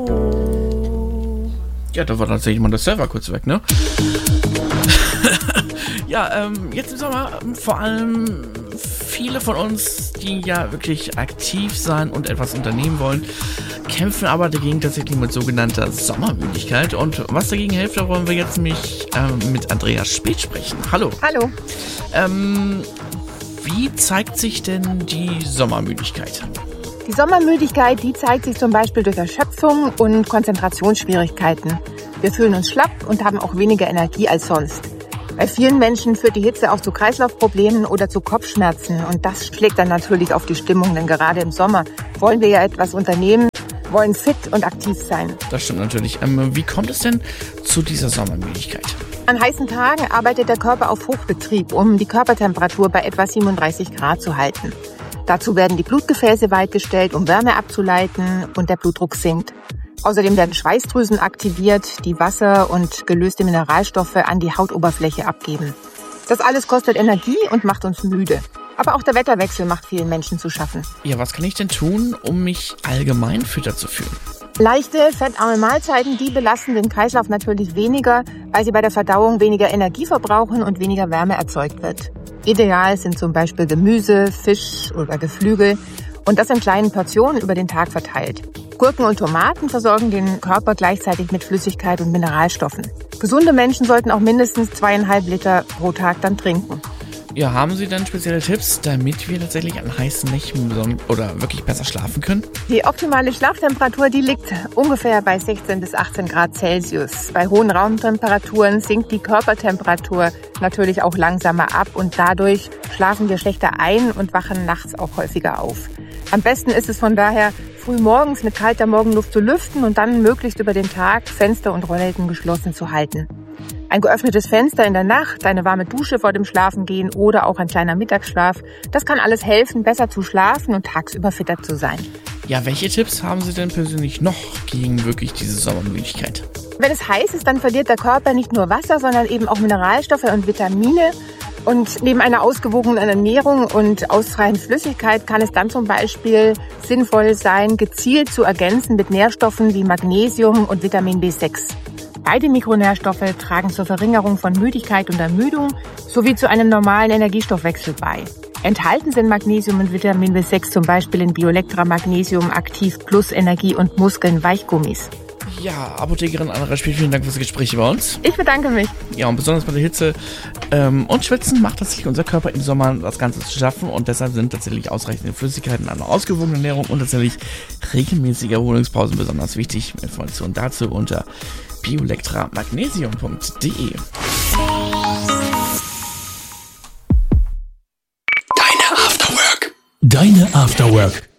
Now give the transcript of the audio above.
Ja, da war tatsächlich mal der Server kurz weg, ne? Ja, jetzt im Sommer vor allem viele von uns, die ja wirklich aktiv sein und etwas unternehmen wollen, kämpfen aber dagegen tatsächlich mit sogenannter Sommermüdigkeit. Und was dagegen hilft, da wollen wir jetzt nämlich mit Andrea Speth sprechen. Hallo. Hallo. Wie zeigt sich denn die Sommermüdigkeit? Die Sommermüdigkeit, die zeigt sich zum Beispiel durch Erschöpfung und Konzentrationsschwierigkeiten. Wir fühlen uns schlapp und haben auch weniger Energie als sonst. Bei vielen Menschen führt die Hitze auch zu Kreislaufproblemen oder zu Kopfschmerzen. Und das schlägt dann natürlich auf die Stimmung, denn gerade im Sommer wollen wir ja etwas unternehmen, wollen fit und aktiv sein. Das stimmt natürlich. Wie kommt es denn zu dieser Sommermüdigkeit? An heißen Tagen arbeitet der Körper auf Hochbetrieb, um die Körpertemperatur bei etwa 37 Grad zu halten. Dazu werden die Blutgefäße weitgestellt, um Wärme abzuleiten, und der Blutdruck sinkt. Außerdem werden Schweißdrüsen aktiviert, die Wasser und gelöste Mineralstoffe an die Hautoberfläche abgeben. Das alles kostet Energie und macht uns müde. Aber auch der Wetterwechsel macht vielen Menschen zu schaffen. Ja, was kann ich denn tun, um mich allgemein fitter zu fühlen? Leichte, fettarme Mahlzeiten, die belasten den Kreislauf natürlich weniger, weil sie bei der Verdauung weniger Energie verbrauchen und weniger Wärme erzeugt wird. Ideal sind zum Beispiel Gemüse, Fisch oder Geflügel und das in kleinen Portionen über den Tag verteilt. Gurken und Tomaten versorgen den Körper gleichzeitig mit Flüssigkeit und Mineralstoffen. Gesunde Menschen sollten auch mindestens 2,5 Liter pro Tag dann trinken. Ja, haben Sie denn spezielle Tipps, damit wir tatsächlich an heißen Nächten oder wirklich besser schlafen können? Die optimale Schlaftemperatur, die liegt ungefähr bei 16 bis 18 Grad Celsius. Bei hohen Raumtemperaturen sinkt die Körpertemperatur natürlich auch langsamer ab und dadurch schlafen wir schlechter ein und wachen nachts auch häufiger auf. Am besten ist es von daher, früh morgens mit kalter Morgenluft zu lüften und dann möglichst über den Tag Fenster und Rollläden geschlossen zu halten. Ein geöffnetes Fenster in der Nacht, eine warme Dusche vor dem Schlafengehen oder auch ein kleiner Mittagsschlaf, das kann alles helfen, besser zu schlafen und tagsüber fitter zu sein. Ja, welche Tipps haben Sie denn persönlich noch gegen wirklich diese Sommermüdigkeit? Wenn es heiß ist, dann verliert der Körper nicht nur Wasser, sondern eben auch Mineralstoffe und Vitamine. Und neben einer ausgewogenen Ernährung und ausreichend Flüssigkeit kann es dann zum Beispiel sinnvoll sein, gezielt zu ergänzen mit Nährstoffen wie Magnesium und Vitamin B6. Beide Mikronährstoffe tragen zur Verringerung von Müdigkeit und Ermüdung sowie zu einem normalen Energiestoffwechsel bei. Enthalten sind Magnesium und Vitamin B6 zum Beispiel in Biolectra Magnesium Aktiv Plus Energie und Muskeln Weichgummis. Ja, Apothekerin Andrea Speth, vielen Dank fürs Gespräch bei uns. Ich bedanke mich. Ja, und besonders bei der Hitze und Schwitzen macht tatsächlich unser Körper im Sommer das Ganze zu schaffen und deshalb sind tatsächlich ausreichende Flüssigkeiten, eine ausgewogene Ernährung und tatsächlich regelmäßige Erholungspausen besonders wichtig. Mehr Informationen dazu unter biolectramagnesium.de. Deine Afterwork.